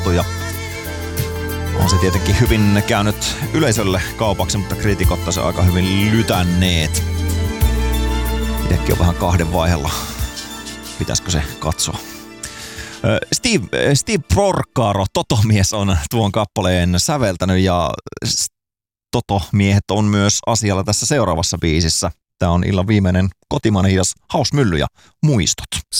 julkaistu ja on se tietenkin hyvin käynyt yleisölle kaupaksi, mutta kriitikot taas aika hyvin lytänneet. Itsekin on vähän kahden vaiheella. Pitäisikö se katsoa? Steve Porcaro, Toto-mies, on tuon kappaleen säveltänyt ja Toto-miehet on myös asialla tässä seuraavassa biisissä. Tämä on illan viimeinen kotimainen hidas Hausmylly ja muistot.